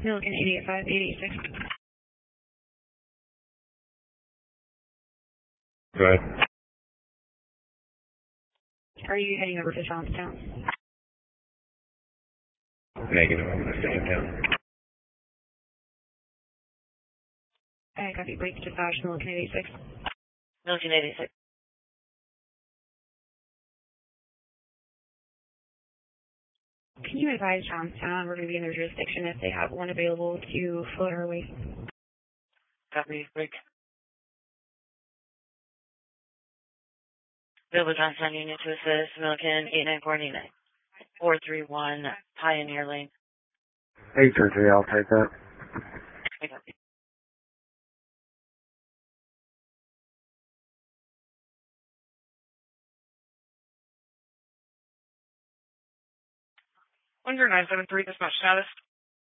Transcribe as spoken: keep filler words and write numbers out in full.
Milliken eight eight five, eight eight six. Go ahead. Are you heading over to Johnstown? Negative, I'm going to stay in town. I copy, break dispatch, Milliken eight eight six. Milliken eight eight six. Can you advise Johnstown we're going to be in their jurisdiction if they have one available to float our way? Copy, break. Available Johnstown Union to assist, Milliken eight nine four eight nine. four three one Pioneer Lane. eight three three, I'll take that. I copy. one zero nine seven three, dispatch status.